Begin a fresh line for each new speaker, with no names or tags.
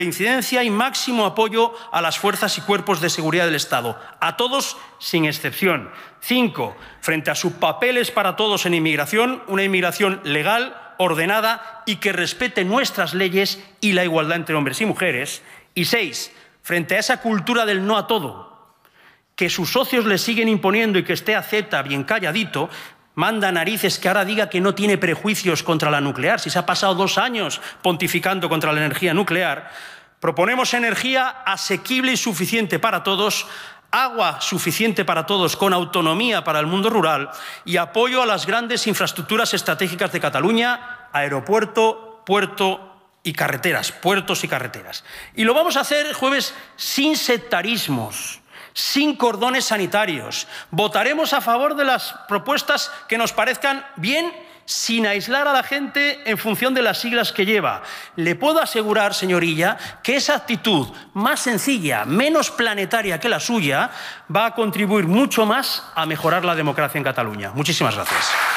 incidencia y máximo apoyo a las fuerzas y cuerpos de seguridad del Estado, a todos sin excepción. 5. Frente a sus papeles para todos en inmigración, una inmigración legal, ordenada y que respete nuestras leyes y la igualdad entre hombres y mujeres. Y 6. Frente a esa cultura del no a todo, que sus socios le siguen imponiendo y que usted acepta bien calladito, manda narices que ahora diga que no tiene prejuicios contra la nuclear, si se ha pasado 2 años pontificando contra la energía nuclear. Proponemos energía asequible y suficiente para todos, agua suficiente para todos con autonomía para el mundo rural y apoyo a las grandes infraestructuras estratégicas de Cataluña, aeropuerto, puerto y carreteras, puertos y carreteras. Y lo vamos a hacer, jueves, sin sectarismos, sin cordones sanitarios. Votaremos a favor de las propuestas que nos parezcan bien, sin aislar a la gente en función de las siglas que lleva. Le puedo asegurar, señorilla, que esa actitud más sencilla, menos planetaria que la suya, va a contribuir mucho más a mejorar la democracia en Cataluña. Muchísimas gracias.